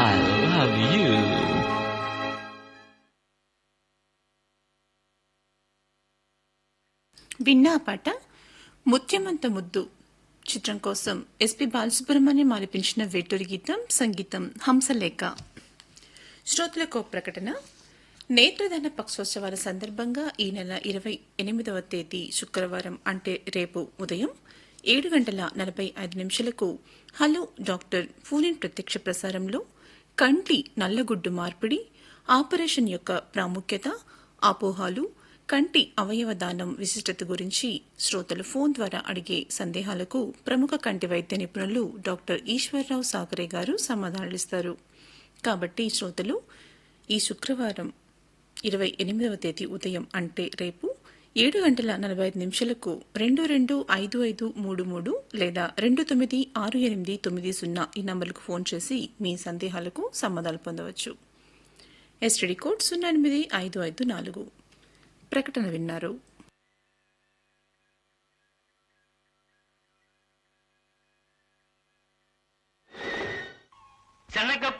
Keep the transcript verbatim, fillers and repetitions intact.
I love you. విన్నా పాట ముత్యమంత ముద్దు చిత్రం కోసం ఎస్పి బాలసుబ్రహ్మణ్యం ఆలపించిన వేటూరి గీతం, సంగీతం హంసలేఖ. శ్రోతలకు ఒక ప్రకటన. నేత్రదాన పక్షోత్సవాల సందర్భంగా ఈ నెల ఇరవై ఎనిమిదవ తేదీ శుక్రవారం అంటే రేపు ఉదయం ఏడు గంటల నలభై ఐదు నిమిషాలకు హలో డాక్టర్ ఫోన్ ప్రత్యక్ష ప్రసారంలో కంటి నల్లగుడ్డు మార్పిడి, ఆపరేషన్ యొక్క ప్రాముఖ్యత, అపోహాలు, కంటి అవయవ దానం విశిష్టత గురించి శ్రోతలు ఫోన్ ద్వారా అడిగే సందేహాలకు ప్రముఖ కంటి వైద్య నిపుణులు డాక్టర్ ఈశ్వర్రావు సాగరే గారు సమాధానాలిస్తారు. కాబట్టి శ్రోతలు ఈ శుక్రవారం ఇరవై ఎనిమిదవ తేదీ ఉదయం అంటే రేపు ఏడు గంటల నలభై ఐదు నిమిషాలకు రెండు రెండు ఐదు ఐదు మూడు మూడు లేదా రెండు తొమ్మిది ఆరు ఎనిమిది తొమ్మిది సున్నా ఈ నంబర్లకు ఫోన్ చేసి మీ సందేహాలకు సమాధానాలు పొందవచ్చు. ఎస్టీడీ కోడ్ సున్నా ఎనిమిది ఐదు ఐదు నాలుగు. ప్రకటన విన్నారు. శనగ